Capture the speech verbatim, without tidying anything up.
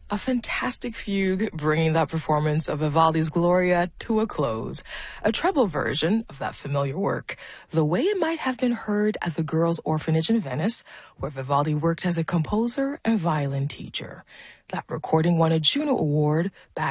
A fantastic fugue bringing that performance of Vivaldi's Gloria to a close. A treble version of that familiar work, the way it might have been heard at the Girls' Orphanage in Venice, where Vivaldi worked as a composer and violin teacher. That recording won a Juno Award back